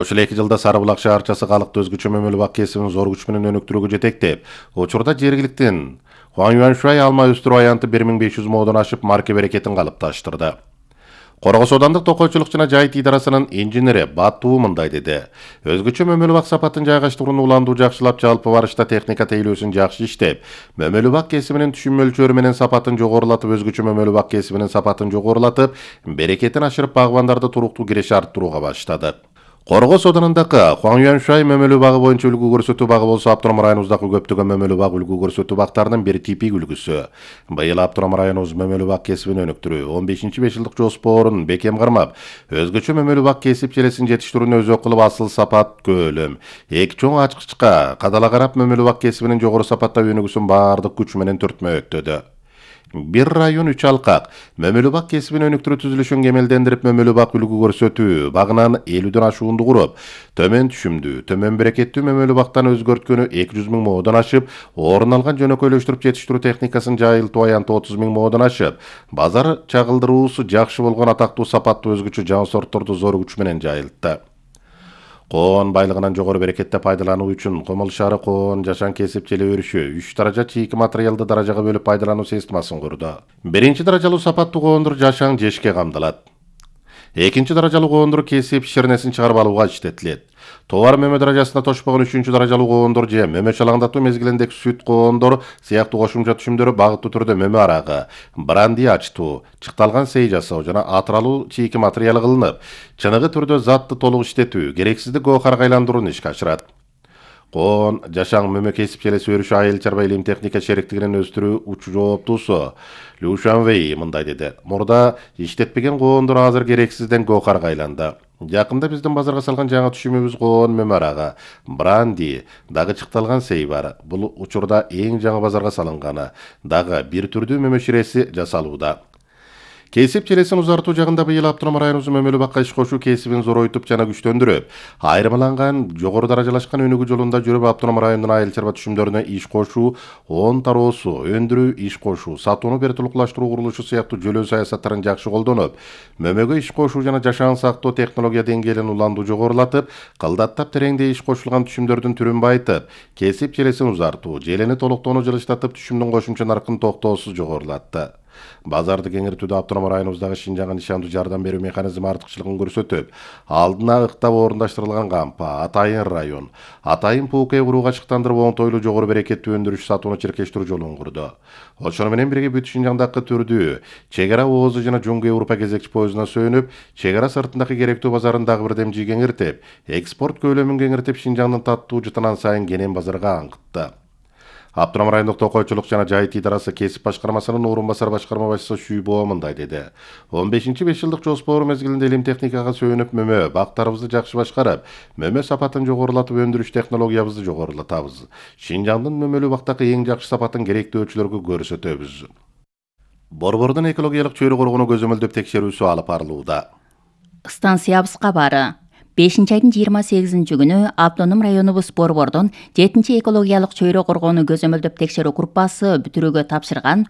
Ошол 2 жылда Сары Булак шаарчасы калыкты өзгөчө мөмөлүү бак кесибин зор күч менен өнүктүрүүгө жетектеп, учурда жергиликтин Хуан Юаншуай алма өстүрүү аянты 1500 модон ашып марка берекетин калыпташтырды. Коргос аудандык токойчулук жана жайыт идарасынын инженери Батуу мындай деди. Өзгөчө мөмөлүү бак сапатын жайгаштырууну уландуу жакшылап, жалпы барышта техника тейлөөсүн жакшы иштеп, мөмөлүү бак кесибинин түшүм мөлчөрү менен сапатын жогорулатып, өзгөчө мөмөлүү бак кесибинин сапатын жогорулатып, берекетин ашырып, багбандарды туруктуу киреше арттырууга баштады. Коргос ауданындагы Хуан Юаншуай мөмөлүү багы боюнча үлгү көрсөтүү багы болсо Аптурам районубуздагы көптөгөн мөмөлүү баг үлгү көрсөтүү бактарынын бир типик үлгүсү. Быйыл Аптурам районубуз мөмөлүү бак кесибин өнүктүрүү 15-5 жылдык жоспорун бекем кармап, өзгөчө мөмөлүү бак кесип желесин жетиштирүүнү өзөк кылып, асыл сапат көлөм, эки чоң ачкычка кадала карап, мөмөлүү бак кесибинин жогору сапатта өнүгүүсүн баардык күч менен түртмөктөдү. Bir район 3 алкак мөмөлүү бак кесибин өнүктүрүү түзүлүшүн кемелдендирип, мөмөлүү бак үлгү көрсөтүү багынан 50дөн ашуунду куруп, төмөн түшүмдүү, төмөн берекеттүү мөмөлүү бактан өзгөрткөнү 200 000 модон ашып, орун алган жөнөкөйлөштүрүп жетиштирүү техникасын жайылтуу аянты 30 000 модон ашып, базар чагылдыруусу жакшы болгон атактуу сапаттуу өзгөчө жаңы сортторду зор күч менен жайылтты. Коон байлыгынан жогору берекетте пайдалануу үчүн Комол шаары коон жашан кесип желе өрүшү 3 даража чийки материалды даражага бөлүп пайдалануу системасын курду. Биринчи даражалуу сапаттуу коондур жашан жешке камдалат. Экинчи даражалуу коондур кесип ширнесин чыгарып алууга иштетилет. Товар мөмө даражасында тошпогон 3-чү даражалуу коондур же мөмө чалаңдатуу мезгилиндеги сүт коондор сыяктуу кошумча түшүмдөрү багыттуу түрдө мөмө арагы, бранди ачтуу, чыкталган сей жасоо жана атыралуу чийки материалы кылынып, чыныгы түрдө затты толук иштетүү, керексиздик гоохарга айландырууну ишке ашырат. Коон жашан мөмө кесип желеси өрүшү айыл чарба илим техника шериктигинин өстүрүү учу жооптуусу Лю Шанвей мындай деди. Мурда иштетпеген коондор азыр керексизден гоохарга айланды. Жакында биздин базарга салган жаңы түшүмүбүз коон мөмө арагы, бранди, дагы чыкталган сей бар. Бул учурда эң жаңы базарга салынганы, дагы бир түрдүү мөмө ширеси жасалууда. Кесип желесин узартуу жагында быйыл Аптурам районубуздун мөмөлүү бакка иш кошуу кесибин зоройтуп жана күчтөндүрүп, айырмаланган жогору даражалашкан өнүгүү жолунда жүрүп, Аптурам районунун айыл чарба түшүмдөрүнө иш кошуу, он тароосу, өндүрүү, иш кошуу, сатууну бертулуклаштыруу курулушу сыяктуу жөлөө саясаттарын жакшы колдонуп, мөмөгө иш кошуу жана жашаан сактоо технология деңгээлин уландуу жогорулатып, кылдаттап тереңдей иш кошулган түшүмдөрдүн түрүн байытып, кесип желесин узартуу, желени толуктоону жылыштатып, түшүмдүн кошумча наркын токтоосуз жогорулатты. Базарды кеңейтүүдө Аптурам районубуздагы Шинжаңга нишандуу жардам берүү механизми артыкчылыгын көрсөтүп, алдына ыктап орундаштырылган кампа, Атайын район, Атайын пууке курууга чыктандырып, оңтойлуу жогору берекеттүү өндүрүш сатууну чиркештирүү жолун курду. Ошону менен бирге бүт Шинжаңдагы түрдүү чек ара оозу жана Жуңгу Европа кезекчи поездуна сөнүп, чек ара сыртындагы керектүү базарын дагы бир демжи кеңиртип, экспорт көлөмүн кеңиртип, Шинжаңдын таттуу жытынан сайын кенен базарга аңкытты. Аптурам райондук токойчулук жана жайыт идарасы кесип башкармасынын орун басар башкарма башчысы Шүйбо мындай деди. 15-5 жылдык жоспору мезгилинде илим техникага сүйөнүп, мөмө бактарыбызды жакшы башкарып, мөмө сапатын жогорулатып, өндүрүш технологиябызды жогорулатабыз. Шинжаңдын мөмөлүү бактагы эң жакшы сапатын керектөөчүлөргө көрсөтөбүз. Борбордун экологиялык чөйрө коргонуу көзөмөлдөп текшерүүсү алып барылууда. Станциябыз кабары 5-айдын 28 күнү Автоном районубуз Борбордун 7 экологиялык чөйрө коргоону көзөмөлдөп текшерүү группасы бүтүрүүгө тапшырган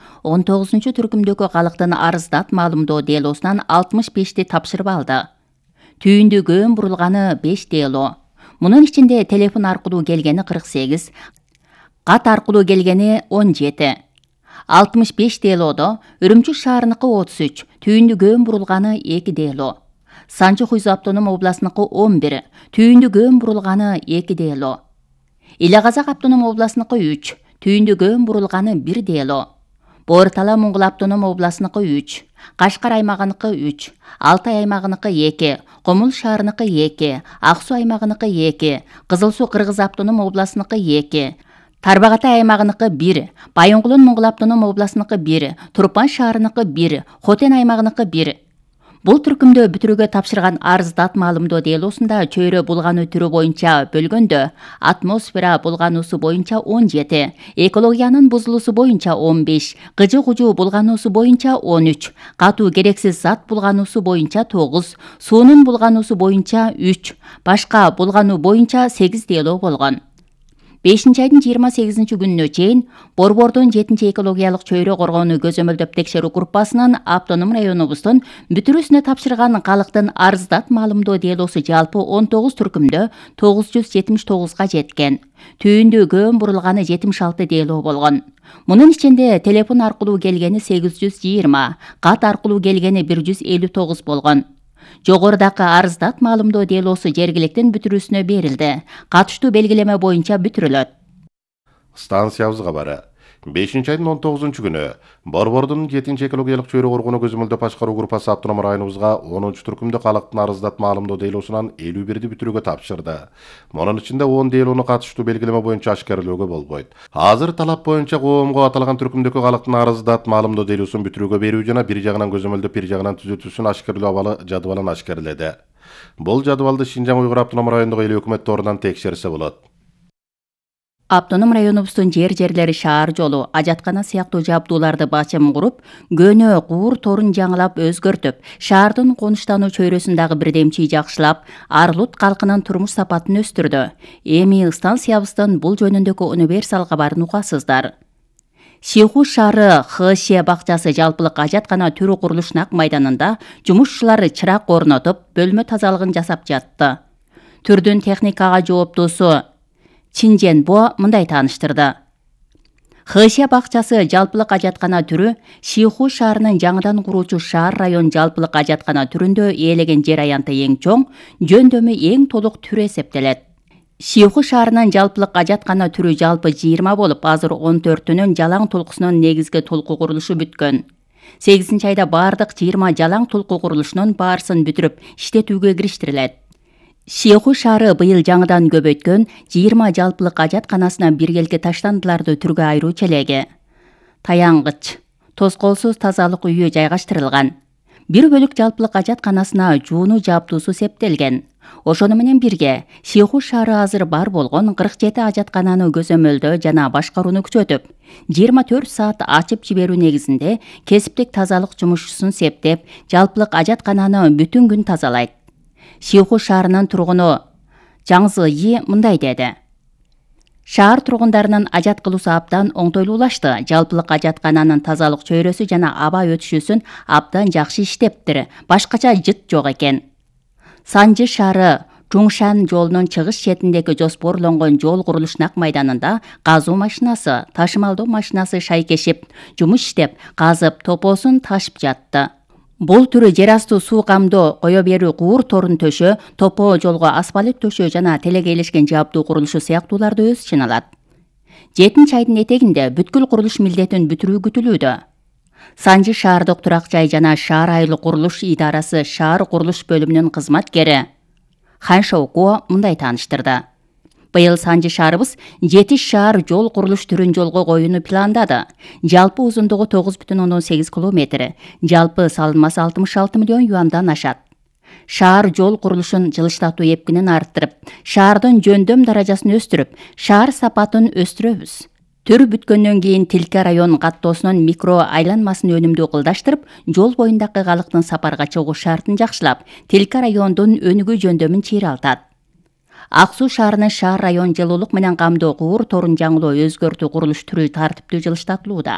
19 түркүмдөгү калыктын арыздат маалымдоо делосунан 65ти тапшырып алды. Түйүндү көөн бурулганы 5 дело. Мунун ичинде телефон аркылуу келгени 48, кат аркылуу келгени 17. 65 делодо Үрүмчү шаарыныкы 33, түйүндү көөн бурулганы 2 дело. Санчы Хуйзу автоном областыныкы 11, түйүндү көөн бурулганы 2 дело. Иле Казак автоном областыныкы 3, түйүндү көөн бурулганы 1 дело. Боор-Тала Моңгол автоном областыныкы 3, Кашкар аймагыныкы 3, Алтай аймагыныкы 2, Комул шаарыныкы 2, Ак Суу аймагыныкы 2, Кызыл Суу Кыргыз автоном областыныкы 2, Тарбағатай аймагыныкы 1, Байоңгулун Моңгол автоном областыныкы 1, Турпан шаарыныкы 1, Хотен аймагыныкы 1. Бул түркүмдө бүтүрүүгө тапшырган арыздат маалымдоо делосунда чөйрө булгануу түрү боюнча бөлгөндө атмосфера булгануусу боюнча 17, экологиянын бузулуусу боюнча 15, кыжы-кужу булгануусу боюнча 13, катуу керексиз зат булгануусу боюнча 9, суунун булгануусу боюнча 3, башка булгануу боюнча 8 дело болгон. 5-айдын 28 күнүнө чейин Борбордун 7-экологиялык чөйрө коргоону көзөмөлдөп текшерүү группасынын автоном районубуздун бүтүрүүсүнө тапшырган калктын арыздат маалымдоо делосу жалпы 19 түркүмдө 979га жеткен. Түйүндө көөн бурулганы 76 дело болгон. Мунун ичинде телефон аркылуу келгени 820, кат аркылуу келгени 159 болгон. Жогорудагы арыздат маалымдоо делосу жергиликтин бүтүрүүсүнө берилди. Катыштуу белгилеме боюнча бүтүрүлөт. Станциябыз кабары. 5-айдын 19 күнү Борбордун 7-экологиялык чөйрө коргоону көзөмөлдөп башкаруу группасы автоном районубузга 10 түркүмдө калктын арыздат маалымдоо делосунан 51 бүтүрүүгө тапшырды. Мунун ичинде 10 делону катыштуу белгилеме боюнча ашкерлөөгө болбойт. Азыр талап боюнча коомго аталган түркүмдөгү калктын арыздат маалымдоо делосун бүтүрүүгө берүү жана бир жагынан көзөмөлдөп, бир жагынан түзөтүүсүн ашкерлөө абалы жадыбалын ашкерледи. Бул жадыбалды Шинжаң Уйгур автоном райондук эл өкмөт торунан текшерсе болот. Автоном районубуздун жерлери шаар жолу, ажаткана сыяктуу жабдууларды бачым куруп, көнө куур торун жаңылап өзгөртүп, шаардын конуштануу чөйрөсүн дагы бирдемчи жакшылап, Арлут калкынын турмуш сапатын өстүрдү. Эми станциябыздын бул жөнүндөгү универсал кабарын угасыздар. Шиху шаары ХШ бакчасы жалпылык ажаткана түрү курулуш нак майданында жумушчулар чырак орнотуп, бөлмө тазалыгын жасап жатты. Түрдүн техникага жооптуусу Чинженбо мындай тааныштырды. ХШ бакчасы жалпылык ажаткана түрү Шиху шаарынын жаңыдан куруучу шаар район жалпылык ажаткана түрүндө ээлеген жер аянты эң чоң, жөндөмү эң толук түрү эсептелет. Шиху шаарынын жалпылык ажаткана түрү жалпы 20 болуп, азыр 14-үнүн жалаң толкусунун негизги толку курулушу бүткөн. 8-айда бардык 20 жалаң толку курулушунун баарысын бүтүрүп, иштетүүгө кириштирилет. Шиху шаары быйыл жаңыдан көбөйткөн 20 жалпылык ажатканасына биргелки таштандыларды түргө айыруу челеги. Таянгыч, тоскоолсуз тазалык үйү жайгаштырылган. Бир бөлүк жалпылык ажатканасына жуунуу жабдуусу септелген. Ошону менен бирге Шиху шаары азыр бар болгон 47 ажаткананы көзөмөлдөө жана башкарууну күчөтүп, 24 саат ачып жиберүү негизинде кесиптик тазалык жумушчусун септеп, жалпылык ажаткананы бүтүн күн тазалайт. Шиху шаарынын тургуну Жаңзы Yi мындай деди. Шаар тургундарынын ажат кылуусу абдан оңтойлуулашты. Жалпылык ажаткананын тазалык чөйрөсү жана аба өтүшүүсүн абдан жакшы иштептир. Башкача жыт жок экен. Санжы шаары Чуңшан жолунун чыгыш четиндеги жоспорлонгон жол курулуш нак майданында казуу машинасы, ташымалдоо машинасы шайкешип, жумуш иштеп, казып, топосун ташып жатты. Бул түрү жер асты суу камдоо, кое берүү куур торун төшөө, топоо жолго асфальт төшөө жана телеге илешкен жабдуу курулушу сыяктууларды өз ичине алат. 7-айдын этегинде бүткүл курулуш милдетин бүтүрүү күтүлүүдө. Санжы шаардык турак жай жана шаар айылы курулуш идарасы шаар курулуш бөлүмүнүн кызматкери Хан Шоуко мындай тааныштырды. Быйыл Санжы шаарыбыз 7 шаар жол курулуш түрүн жолго коюуну пландады. Жалпы узундугу 9,8 километр, жалпы салынмасы 66 миллион юандан ашат. Шаар жол курулушун жылыштатуу эпкинин арттырып, шаардын жөндөм даражасын өстүрүп, шаар сапатын өстүрөбүз. Төр бүткөндөн кийин Тилке район каттоосунун микро айланмасын өнүмдүү кылдаштырып, жол боюндагы калктын сапарга чыгуу шартын жакшылап, Тилке райондун өнүгүү жөндөмүн чыйралтат. Ак Суу шаарынын шаар район жылуулук менен камдоо куур торун жаңылоо өзгөртүү курулуш түрү тартиптүү жылыштатылууда.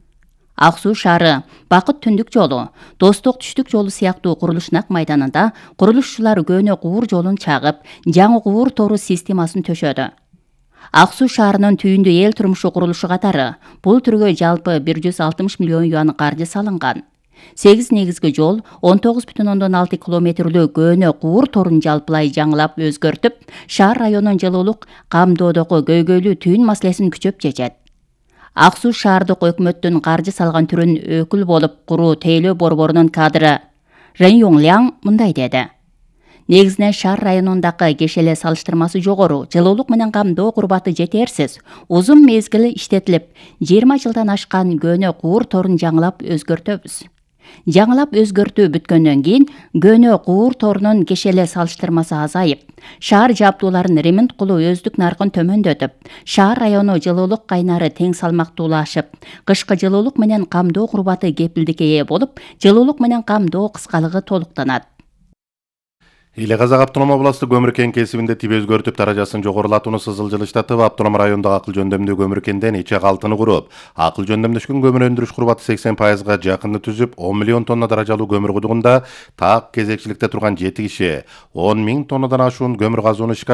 Ак Суу шаары Бакыт түндүк жолу, Достук түштүк жолу сыяктуу курулуш нак майданында курулушчулар көнө куур жолун чагып, жаңы куур тору системасын төшөдү. Ак Суу шаарынын түйүндө эл турмушу курулушу катары бул түргө жалпы 160 миллион юан каржы салынган. 8 негизги жол, 19,6 километрлүү көнө куур торун жалпылай жаңылап өзгөртүп, шаар районунун жылуулук камдоодогу көйгөйлүү түйүн маселесин күчөп чечет. Ак Суу шаардык өкмөттүн каржы салган түрүн өкүл болуп куруу тейлөө борборунун кадры Рен Юңляң мындай деди. Негизинен шаар районундагы кешеле салыштырмасы жогору, жылуулук менен камдоо курбаты жетерсиз, узун мезгил иштетилип, 20 жылдан ашкан көнө куур торун жаңылап өзгөртөбүз. Жаңылап өзгөртүү бүткөндөн кийин көнө куур торунун кешеле салыштырмасы азайып, шаар жабдууларын ремонт кылуу өздүк наркын төмөндөтүп, шаар району жылуулук кайнары тең салмактуулашып, кышкы жылуулук менен камдоо курбаты кепилдикке ээ болуп, жылуулук менен камдоо кыскалыгы толуктанат. Ile Казак Автоном областы көмір кен кесибинде тип өзгөртүп даражасын жогорулатууну сызылжылыштатып, автоном райондогу акыл жөндөмдүү көмүр кенден ичек алтыны куруп, акыл жөндөмдөшкөн көмүр өндүрүш курбаты 80%га жакынды түзүп, 10 миллион тонна даражалуу көмүр кудугунда так кезекчиликте турган 7 киши 10 000 тоннадан ашуун көмүр казууну ишке